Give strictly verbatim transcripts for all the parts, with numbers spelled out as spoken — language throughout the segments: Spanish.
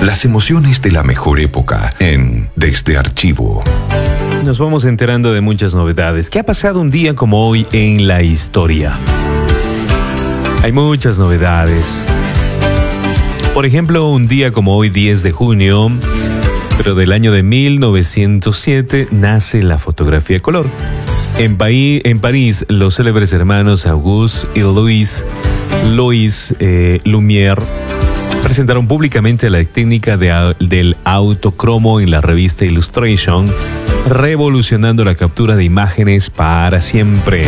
Las emociones de la mejor época en Desde Archivo. Nos vamos enterando de muchas novedades. ¿Qué ha pasado un día como hoy en la historia? Hay muchas novedades. Por ejemplo, un día como hoy, diez de junio, pero del año de mil novecientos siete, nace la fotografía a color. En, Paí- en París, los célebres hermanos Auguste y Louis, Louis eh, Lumière presentaron públicamente la técnica de, del autocromo en la revista Illustration, revolucionando la captura de imágenes para siempre.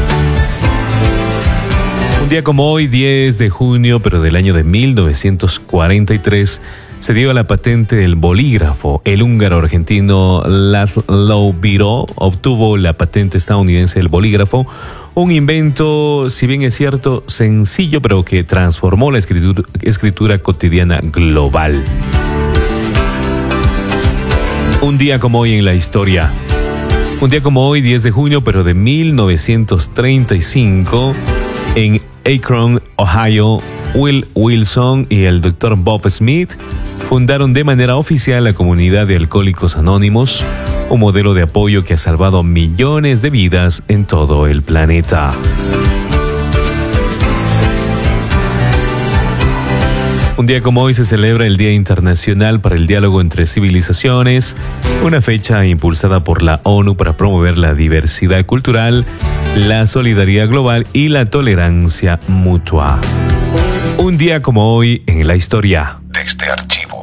Un día como hoy, diez de junio, pero del año de mil novecientos cuarenta y tres, se dio la patente del bolígrafo. El húngaro argentino László Biró obtuvo la patente estadounidense del bolígrafo, un invento, si bien es cierto, sencillo, pero que transformó la escritura, escritura cotidiana global. Un día como hoy en la historia. Un día como hoy, diez de junio, pero de mil novecientos treinta y cinco, en Akron, Ohio, Will Wilson y el doctor Bob Smith fundaron de manera oficial la comunidad de Alcohólicos Anónimos, un modelo de apoyo que ha salvado millones de vidas en todo el planeta. Un día como hoy se celebra el Día Internacional para el Diálogo entre Civilizaciones, una fecha impulsada por la ONU para promover la diversidad cultural, la solidaridad global y la tolerancia mutua. Un día como hoy en la historia. Desde Archivo.